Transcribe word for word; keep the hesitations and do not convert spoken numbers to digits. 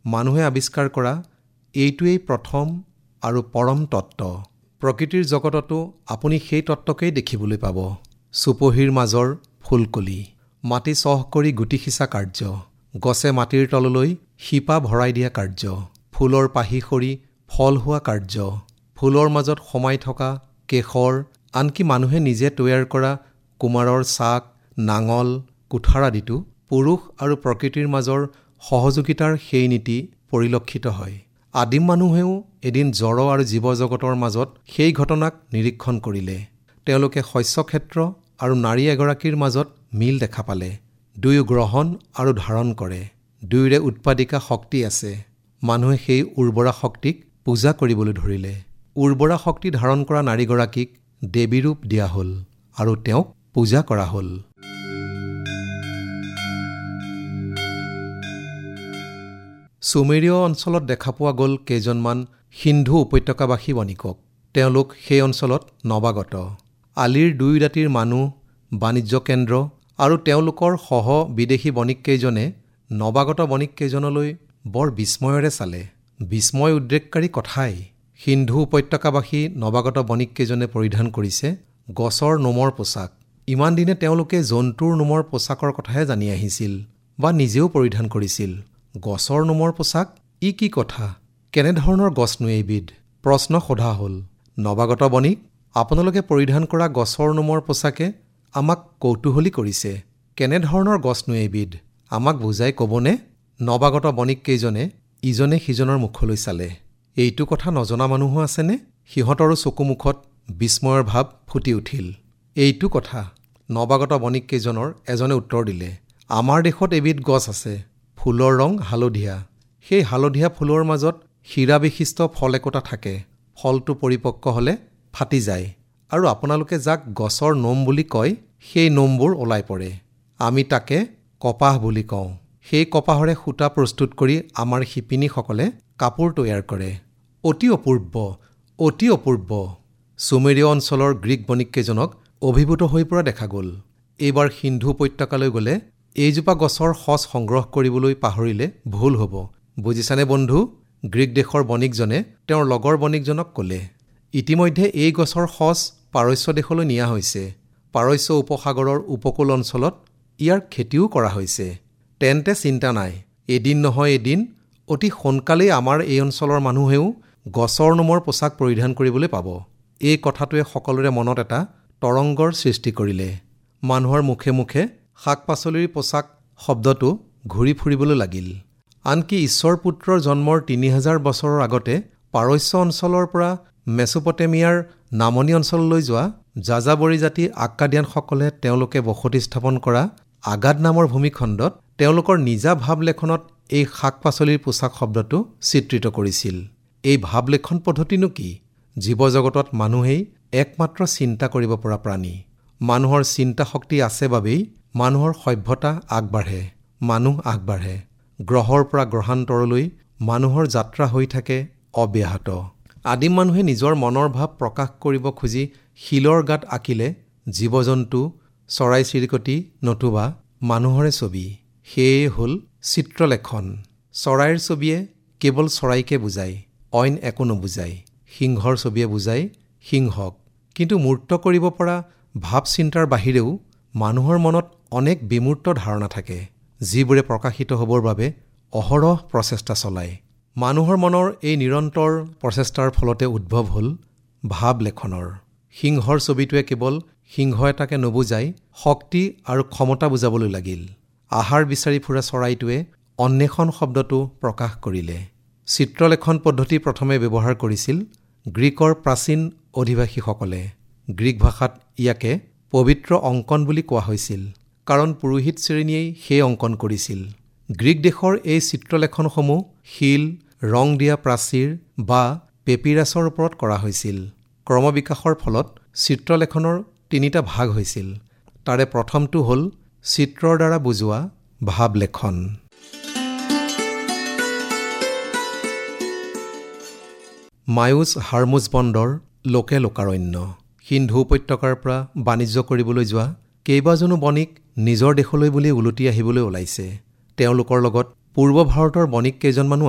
মানুহে আৱিষ্কাৰ কৰা এইটোৱেই প্ৰথম আৰু পৰম তত্ত্ব। প্ৰকৃতিৰ জগততো আপুনি সেই তত্ত্বকেই দেখিবলৈ পাব। চুপহিৰ মাজৰ ফুলকলি, মাটি চহ কৰি গুটি সিঁচা কাৰ্য, গছে মাটিৰ তললৈ শিপা ভৰাই দিয়া কাৰ্য, ফুলৰ পাহি সৰি ফল হোৱা কাৰ্য, ফুলৰ মাজত সোমাই থকা কেশৰ, আনকি মানুহে নিজে তৈয়াৰ কৰা কুমাৰৰ চাক, নাঙল, কুঠাৰ আদিতো পুৰুষ আৰু প্ৰকৃতিৰ মাজৰ সহযোগিতাৰ সেই নীতি পৰিলক্ষিত হয়। আদিম মানুহেও এদিন জড় আৰু জীৱ জগতৰ মাজত সেই ঘটনাক নিৰীক্ষণ কৰিলে। তেওঁলোকে শস্যক্ষেত্ৰ আৰু নাৰী এগৰাকীৰ মাজত মিল দেখা পালে। দুয়ো গ্ৰহণ আৰু ধাৰণ কৰে, দুয়োৰে উৎপাদিকা শক্তি আছে। মানুহে সেই উৰ্বৰা শক্তিক পূজা কৰিবলৈ ধৰিলে। উৰ্বৰা শক্তি ধাৰণ কৰা নাৰীগৰাকীক দেৱী ৰূপ দিয়া হ'ল আৰু তেওঁক পূজা কৰা হ'ল। চুমেৰীয় অঞ্চলত দেখা পোৱা গ'ল কেইজনমান সিন্ধু উপত্যকাবাসী বণিকক। তেওঁলোক সেই অঞ্চলত নৱাগত। আলিৰ দুই দাঁতিৰ মানুহ, বাণিজ্য কেন্দ্ৰ আৰু তেওঁলোকৰ সহ বিদেশী বণিককেইজনে নৱাগত বণিককেইজনলৈ বৰ বিস্ময়েৰে চালে। বিস্ময় উদ্ৰেককাৰী কথাই। সিন্ধু উপত্যকাবাসী নৱাগত বণিককেইজনে পৰিধান কৰিছে গছৰ নোমৰ পোছাক। ইমান দিনে তেওঁলোকে জন্তুৰ নোমৰ পোছাকৰ কথাহে জানি আহিছিল বা নিজেও পৰিধান কৰিছিল। গছৰ নোমৰ পোছাক, ই কি কথা? কেনেধৰণৰ গছনো এইবিধ? প্ৰশ্ন সোধা হ'ল। নৱাগত বণিক, আপোনালোকে পৰিধান কৰা গছৰ নোমৰ পোছাকে আমাক কৌতূহলী কৰিছে। কেনেধৰণৰ গছনো এইবিধ? আমাক বুজাই ক'বনে? নৱাগত বণিককেইজনে ইজনে সিজনৰ মুখলৈ চালে। এইটো কথা নজনা মানুহো আছেনে? সিহঁতৰো চকুমুখত বিস্ময়ৰ ভাৱ ফুটি উঠিল। এইটো কথা। নৱাগত বণিককেইজনৰ এজনে উত্তৰ দিলে, আমাৰ দেশত এবিধ গছ আছে। ফুলৰ ৰং হালধীয়া। সেই হালধীয়া ফুলৰ মাজত হীৰা বিশিষ্ট ফল একোটা থাকে। ফলটো পৰিপক্ক হ'লে ফাটি যায় আৰু আপোনালোকে যাক গছৰ নোম বুলি কয়, সেই নোমবোৰ ওলাই পৰে। আমি তাকে কপাহ বুলি কওঁ। সেই কপাহৰে সূতা প্ৰস্তুত কৰি আমাৰ শিপিনীসকলে কাপোৰ তৈয়াৰ কৰে। অতি অপূৰ্ব, অতি অপূৰ্ব। চুমেৰীয় অঞ্চলৰ গ্ৰীক বণিককেইজনক অভিভূত হৈ পৰা দেখা গ'ল। এইবাৰ সিন্ধু উপত্যকালৈ গ'লে এইজোপা গছৰ সঁচ সংগ্ৰহ কৰিবলৈ পাহৰিলে ভুল হ'ব। বুজিছানে বন্ধু? গ্ৰীক দেশৰ বণিকজনে তেওঁৰ লগৰ বণিকজনক ক'লে। ইতিমধ্যে এই গছৰ সঁচ পাৰস্য দেশলৈ নিয়া হৈছে। পাৰস্য উপসাগৰৰ উপকূল অঞ্চলত ইয়াৰ খেতিও কৰা হৈছে। তেন্তে চিন্তা নাই, এদিন নহয় এদিন অতি সোনকালেই আমাৰ এই অঞ্চলৰ মানুহেও গছৰ নোমৰ পোছাক পৰিধান কৰিবলৈ পাব। এই কথাটোৱে সকলোৰে মনত এটা তৰংগৰ সৃষ্টি কৰিলে। মানুহৰ মুখে মুখে শাক পাচলিৰ পোছাক শব্দটো ঘূৰি ফুৰিবলৈ লাগিল। আনকি ঈশ্বৰ পুত্ৰৰ জন্মৰ তিনি হাজাৰ বছৰৰ আগতে পাৰস্য অঞ্চলৰ পৰা মেছোপটেমিয়াৰ নামনি অঞ্চললৈ যোৱা যাযাবৰী জাতি আক্কাদিয়ানসকলে তেওঁলোকে বসতি স্থাপন কৰা আগাদ নামৰ ভূমিখণ্ডত তেওঁলোকৰ নিজা ভাৱলেখনত এই শাক পাচলিৰ পোছাক শব্দটো চিত্ৰিত কৰিছিল। এই ভাৱলেখন পদ্ধতিনো কি? জীৱ জগতত মানুহেই একমাত্ৰ চিন্তা কৰিব পৰা প্ৰাণী। মানুহৰ চিন্তা শক্তি আছে বাবেই মানুহৰ সভ্যতা আগবাঢ়ে, মানুহ আগবাঢ়ে। গ্ৰহৰ পৰা গ্ৰহান্তৰলৈ মানুহৰ যাত্ৰা হৈ থাকে অব্যাহত। আদিম মানুহে নিজৰ মনৰ ভাৱ প্ৰকাশ কৰিব খুজি শিলৰ গাত আঁকিলে জীৱ জন্তু, চৰাই চিৰিকটি নতুবা মানুহৰে ছবি। সেয়ে হ'ল চিত্ৰলেখন। চৰাইৰ ছবিয়ে কেৱল চৰাইকে বুজায়, অইন একো নুবুজায়। সিংহৰ ছবিয়ে বুজায় সিংহক। কিন্তু মূৰ্ত কৰিব পৰা ভাৱ চিন্তাৰ বাহিৰেও মানুহৰ মনত অনেক বিমূৰ্ত ধাৰণা থাকে, যিবোৰে প্ৰকাশিত হ'বৰ বাবে অহৰহ প্ৰচেষ্টা চলায়। মানুহৰ মনৰ এই নিৰন্তৰ প্ৰচেষ্টাৰ ফলতে উদ্ভৱ হ'ল ভাৱলেখনৰ। সিংহৰ ছবিটোৱে কেৱল সিংহ এটাকে নুবুজাই শক্তি আৰু ক্ষমতা বুজাবলৈ লাগিল। আহাৰ বিচাৰি ফুৰা চৰাইটোৱে অন্বেষণ শব্দটো প্ৰকাশ কৰিলে। চিত্ৰলেখন পদ্ধতি প্ৰথমে ব্যৱহাৰ কৰিছিল গ্ৰীকৰ প্ৰাচীন অধিবাসীসকলে। গ্ৰীক ভাষাত ইয়াকে পবিত্ৰ অংকন বুলি কোৱা হৈছিল, কাৰণ পুৰোহিত শ্ৰেণীয়েই সেই অংকন কৰিছিল। গ্ৰীক দেশৰ এই চিত্ৰলেখনসমূহ শিল, ৰং দিয়া প্ৰাচীৰ বা পেপিৰাছৰ ওপৰত কৰা হৈছিল। ক্ৰমবিকাশৰ ফলত চিত্ৰলেখনৰ তিনিটা ভাগ হৈছিল। তাৰে প্ৰথমটো হ'ল চিত্ৰৰ দ্বাৰা বুজোৱা ভাৱলেখন। মায়ুছ হাৰমুজ বন্দৰ লোকে লোকাৰণ্য। সিন্ধু উপত্যকাৰ পৰা বাণিজ্য কৰিবলৈ যোৱা কেইবাজনো বণিক নিজৰ দেশলৈ বুলি উলটি আহিবলৈ ওলাইছে। তেওঁলোকৰ লগত পূৰ্ব ভাৰতৰ বণিক কেইজনমানো